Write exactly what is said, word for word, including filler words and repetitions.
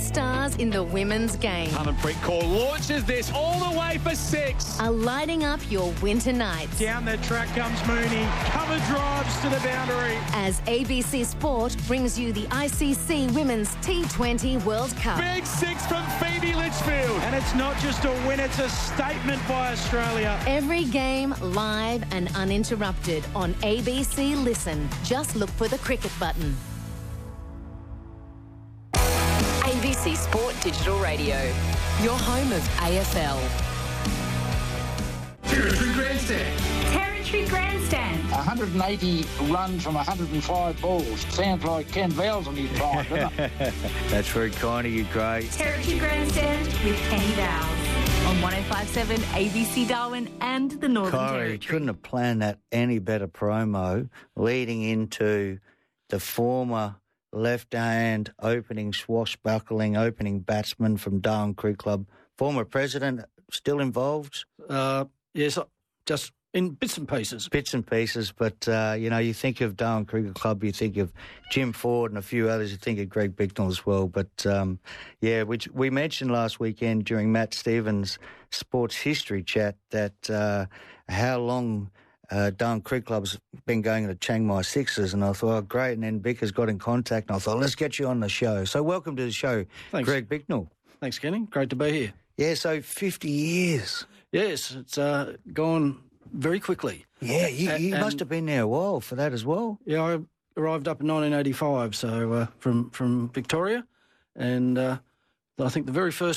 stars in the women's game Harmanpreet Kaur launches this all the way for six. are lighting up your winter nights. Down the track comes Mooney. Cover drives to the boundary. As A B C Sport brings you the I C C Women's T twenty World Cup. Big six from Phoebe Litchfield. And it's not just a win, it's a statement by Australia. Every game live and uninterrupted on A B C Listen. Just look for the cricket button. A B C Sport Digital Radio, your home of A F L. Territory Grandstand. Territory Grandstand. one hundred eighty runs from one hundred five balls. Sounds like Ken Vowles on his time, doesn't it? That's very kind of you, Craig. Territory Grandstand with Kenny Vowles on one oh five point seven A B C Darwin and the Northern Corey, Territory. you couldn't have planned that any better promo leading into the former left-hand opening swashbuckling opening batsman from Darwin Cricket Club, former president, still involved? Uh, yes, just in bits and pieces. Bits and pieces, but, uh, you know, you think of Darwin Cricket Club, you think of Jim Ford and a few others, you think of Greg Bicknell as well. But, um, yeah, which we mentioned last weekend during Matt Stevens' sports history chat that uh, how long uh, Darwin Cricket Club's been going to the Chiang Mai Sixers, and I thought, oh, great, and then Bickers got in contact, and I thought, let's get you on the show. So welcome to the show, Thanks. Greg Bicknell. Thanks, Kenny. Great to be here. Yeah, so fifty years. Yes, it's uh, gone very quickly. Yeah, you, A- you and- must have been there a while for that as well. Yeah, I arrived up in nineteen eighty-five, so uh, from from Victoria, and uh, I think the very first